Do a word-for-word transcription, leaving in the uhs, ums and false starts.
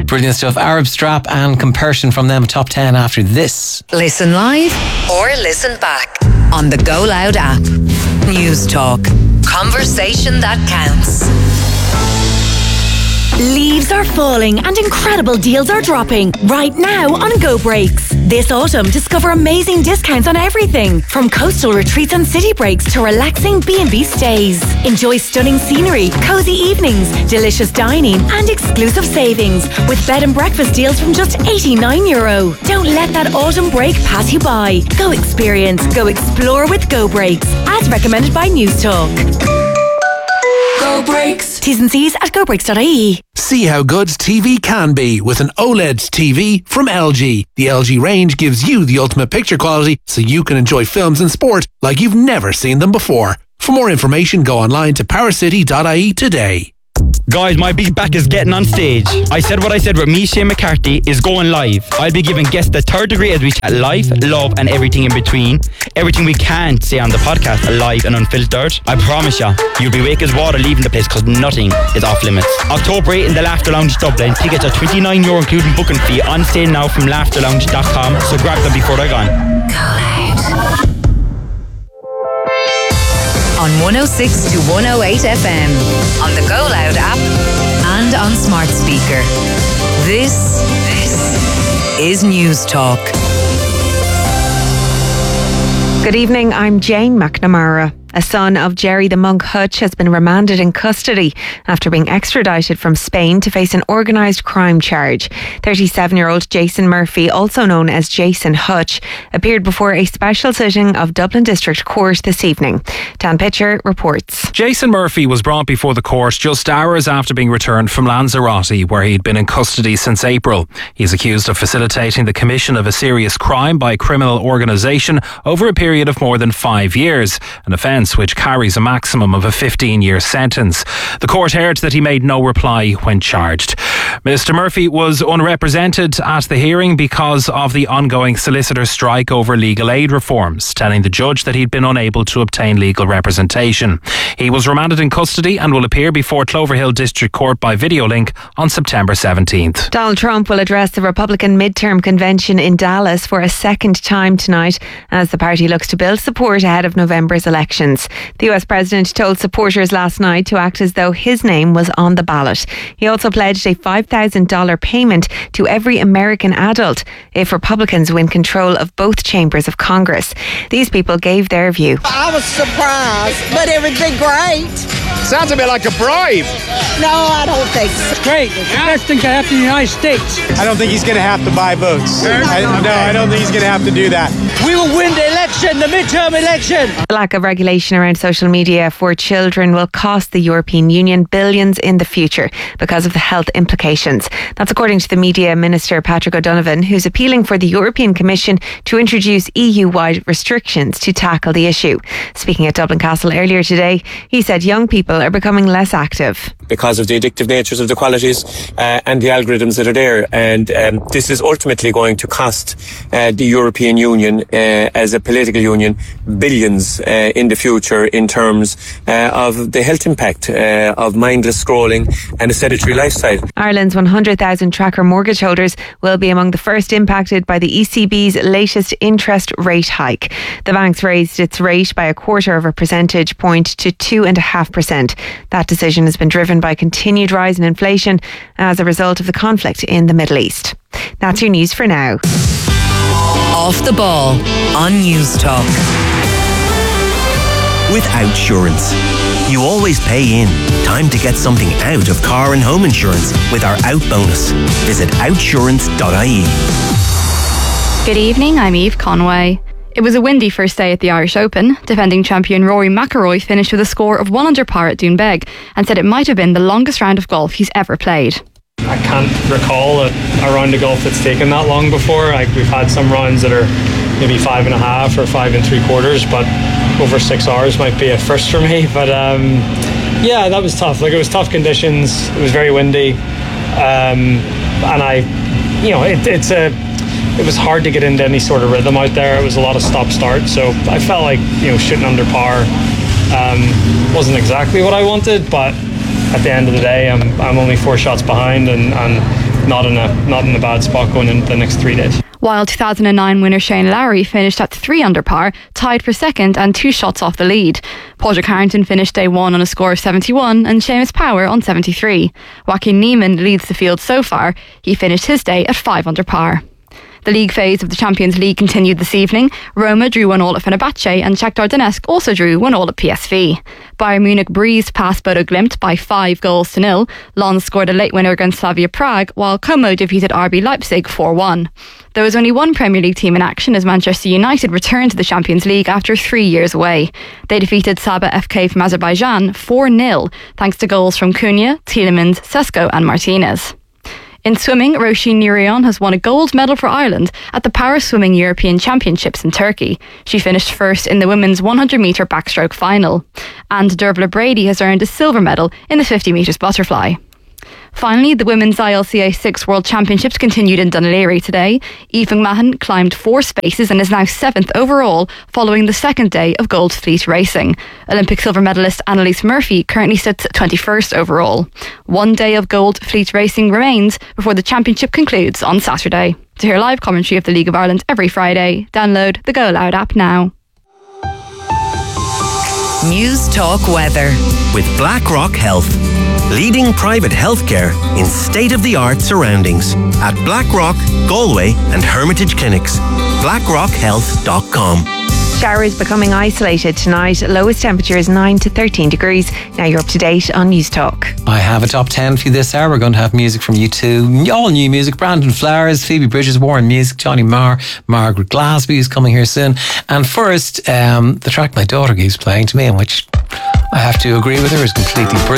brilliant stuff. Arab Strap and Compersion from them, top ten after this. Listen live or listen back on the Go Loud app. News Talk. Conversation that counts. Leaves are falling and incredible deals are dropping right now on Go Breaks. This autumn, discover amazing discounts on everything from coastal retreats and city breaks to relaxing B and B stays. Enjoy stunning scenery, cozy evenings, delicious dining and exclusive savings with bed and breakfast deals from just eighty-nine euro. Don't let that autumn break pass you by. Go experience, go explore with Go Breaks, as recommended by News Talk. Go Breaks. T's and C's at go breaks dot I E. See how good T V can be with an OLED T V from L G. The L G range gives you the ultimate picture quality so you can enjoy films and sport like you've never seen them before. For more information, go online to power city dot I E today. Guys, my big back is getting on stage. I said what I said with me, Shane McCarthy, is going live. I'll be giving guests the third degree as we chat life, love and everything in between. Everything we can't say on the podcast, live and unfiltered. I promise you, you'll be wake as water leaving the place because nothing is off limits. October eighth in the Laughter Lounge Dublin. Tickets are twenty-nine euro including booking fee. On sale now from laughter lounge dot com. So grab them before they're gone. Go Loud. On one oh six to one oh eight F M, on the Go Loud app and on smart speaker. This, this is News Talk. Good evening, I'm Jane McNamara. A son of Jerry the Monk Hutch has been remanded in custody after being extradited from Spain to face an organised crime charge. thirty-seven-year-old Jason Murphy, also known as Jason Hutch, appeared before a special sitting of Dublin District Court this evening. Dan Pitcher reports. Jason Murphy was brought before the court just hours after being returned from Lanzarote, where he'd been in custody since April. He's accused of facilitating the commission of a serious crime by a criminal organisation over a period of more than five years, an offence which carries a maximum of a fifteen-year sentence. The court heard that he made no reply when charged. Mister Murphy was unrepresented at the hearing because of the ongoing solicitor strike over legal aid reforms, telling the judge that he'd been unable to obtain legal representation. He was remanded in custody and will appear before Cloverhill District Court by video link on September seventeenth. Donald Trump will address the Republican midterm convention in Dallas for a second time tonight as the party looks to build support ahead of November's election. The U S President told supporters last night to act as though his name was on the ballot. He also pledged a five thousand dollars payment to every American adult if Republicans win control of both chambers of Congress. These people gave their view. I was surprised, but it would be great. Sounds a bit like a bribe. No, I don't think so. It's great. It's the best thing to happen in the United States. I don't think he's going to have to buy votes. I, no, I don't think he's going to have to do that. We will win the election, the midterm election. The lack of regulation around social media for children will cost the European Union billions in the future because of the health implications. That's according to the Media Minister Patrick O'Donovan, who's appealing for the European Commission to introduce E U-wide restrictions to tackle the issue. Speaking at Dublin Castle earlier today, he said young people are becoming less active. Because of the addictive natures of the qualities uh, and the algorithms that are there. And um, this is ultimately going to cost uh, the European Union uh, as a political union billions uh, in the future in terms uh, of the health impact uh, of mindless scrolling and a sedentary lifestyle. Ireland's one hundred thousand tracker mortgage holders will be among the first impacted by the E C B's latest interest rate hike. The bank's raised its rate by a quarter of a percentage point to two point five percent. That decision has been driven by continued rise in inflation as a result of the conflict in the Middle East. That's your news for now. Off the ball on News Talk. With Outsurance, you always pay in. Time to get something out of car and home insurance with our Out bonus. Visit outsurance dot I E. Good evening, I'm Eve Conway. It was a windy first day at the Irish Open. Defending champion Rory McIlroy finished with a score of one under par at Doonbeg and said it might have been the longest round of golf he's ever played. I can't recall a, a round of golf that's taken that long before. Like, we've had some rounds that are maybe five and a half or five and three quarters, but over six hours might be a first for me. But um, yeah, that was tough. Like, it was tough conditions. It was very windy, um, and I, you know, it, it's a. It was hard to get into any sort of rhythm out there. It was a lot of stop-start, so I felt like, you know, shooting under par um, wasn't exactly what I wanted, but at the end of the day, I'm I'm only four shots behind, and, and not in a not in a bad spot going into the next three days. While two thousand nine winner Shane Lowry finished at three under par, tied for second and two shots off the lead. Padraig Harrington finished day one on a score of seventy-one and Seamus Power on seventy-three. Joaquin Niemann leads the field so far. He finished his day at five under par. The league phase of the Champions League continued this evening. Roma drew one all at Fenerbahce and Shakhtar Donetsk also drew one all at P S V. Bayern Munich breezed past Bodo Glimt by five goals to nil. Lens scored a late winner against Slavia Prague, while Como defeated R B Leipzig four one. There was only one Premier League team in action as Manchester United returned to the Champions League after three years away. They defeated Sabah F K from Azerbaijan four nil, thanks to goals from Cunha, Tielemans, Sesko and Martinez. In swimming, Roisin Nirion has won a gold medal for Ireland at the Paris Swimming European Championships in Turkey. She finished first in the women's one hundred metre backstroke final. And Dervla Brady has earned a silver medal in the fifty metres butterfly. Finally, the Women's I L C A six World Championships continued in Dún Laoghaire today. Eve McMahon climbed four spaces and is now seventh overall following the second day of Gold Fleet racing. Olympic silver medalist Annalise Murphy currently sits at twenty-first overall. One day of Gold Fleet racing remains before the championship concludes on Saturday. To hear live commentary of the League of Ireland every Friday, download the Go Loud app now. News Talk Weather. With BlackRock Health. Leading private healthcare in state-of-the-art surroundings at Blackrock, Galway and Hermitage Clinics. blackrock health dot com. Showers becoming isolated tonight. Lowest temperature is nine to thirteen degrees. Now you're up to date on News Talk. I have a top ten for you this hour. We're going to have music from U two, all new music. Brandon Flowers, Phoebe Bridges, Warren Music, Johnny Marr, Margaret Glasby is coming here soon. And first, um, the track my daughter keeps playing to me, in which I have to agree with her, is completely brilliant.